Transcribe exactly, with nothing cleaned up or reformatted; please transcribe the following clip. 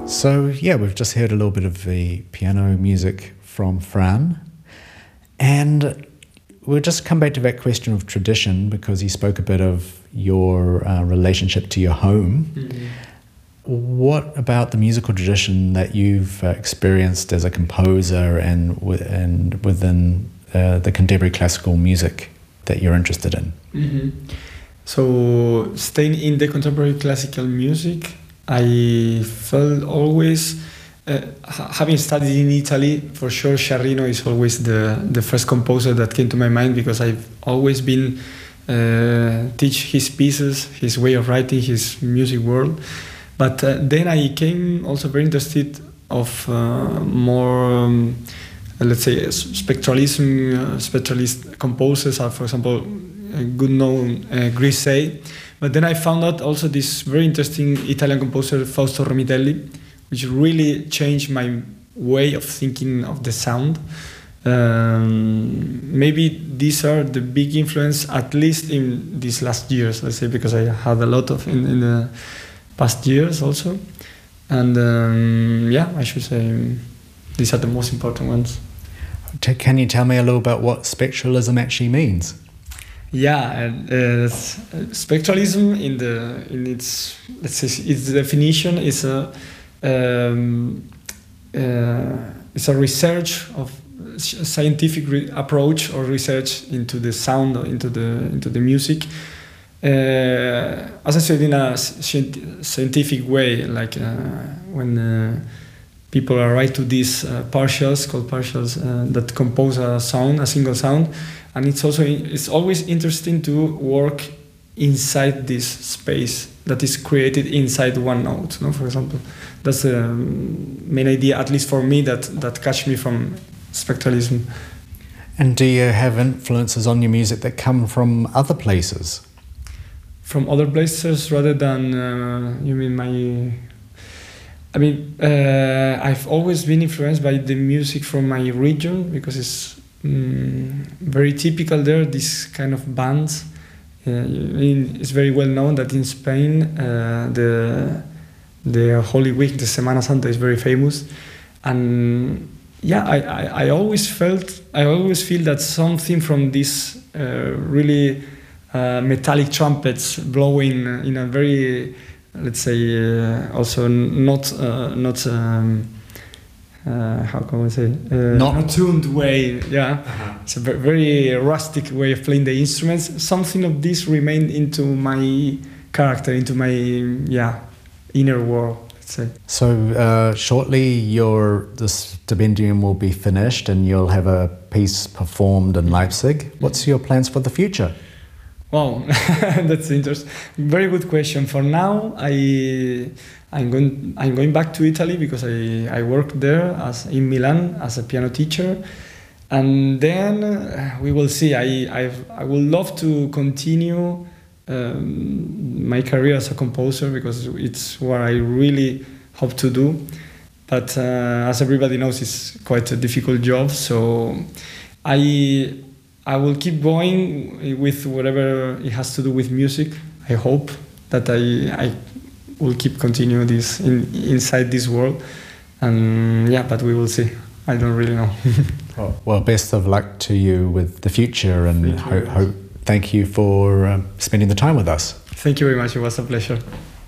So yeah, we've just heard a little bit of the piano music from Fran, and we'll just come back to that question of tradition, because he spoke a bit of your uh, relationship to your home. Mm-hmm. What about the musical tradition that you've uh, experienced as a composer and, w- and within uh, the contemporary classical music that you're interested in? Mm-hmm. So staying in the contemporary classical music, I felt always, uh, having studied in Italy, for sure Sciarrino is always the, the first composer that came to my mind, because I've always been uh, teach his pieces, his way of writing, his music world. But uh, then I came also very interested of uh, more, um, let's say, spectralism, uh, spectralist composers are, for example, a good known uh, Grisey. But then I found out also this very interesting Italian composer, Fausto Romitelli, which really changed my way of thinking of the sound. Um, maybe these are the big influence, at least in these last years, let's say, because I had a lot of in, in the past years also. And um, yeah, I should say these are the most important ones. Can you tell me a little about what spectralism actually means? Yeah, and uh, spectralism in the in its let's say its definition is a um, uh, it's a research of scientific re- approach or research into the sound or into the into the music. Uh, as I said, in a scientific way, like uh, when uh, people are write to these uh, partials called partials uh, that compose a sound, a single sound. And it's also it's always interesting to work inside this space that is created inside one note. No, for example, that's the main idea, at least for me, that that catch me from spectralism. And do you have influences on your music that come from other places? From other places rather than uh, you mean my. I mean, uh, I've always been influenced by the music from my region, because it's Mm, very typical there, this kind of bands. Uh, I mean, it's very well known that in Spain uh, the the Holy Week, the Semana Santa, is very famous, and yeah, I, I, I always felt I always feel that something from this uh, really uh, metallic trumpets blowing in a very, let's say, uh, also not uh, not. Um, Uh, how can I say? Uh, Not a tuned way, yeah. Uh-huh. It's a very rustic way of playing the instruments. Something of this remained into my character, into my yeah inner world, let's say. So uh, shortly, your the stipendium will be finished, and you'll have a piece performed in Leipzig. What's your plans for the future? Wow, that's interesting. Very good question. For now, I. I'm going. I'm going back to Italy because I, I worked there as in Milan as a piano teacher, and then uh, we will see. I I've, I would love to continue um, my career as a composer, because it's what I really hope to do. But uh, as everybody knows, it's quite a difficult job. So I I will keep going with whatever it has to do with music. I hope that I I. will keep continue this in, inside this world, and yeah, but we will see. I don't really know. well, well, best of luck to you with the future, and thank you, ho- ho- thank you for um, spending the time with us. Thank you very much. It was a pleasure.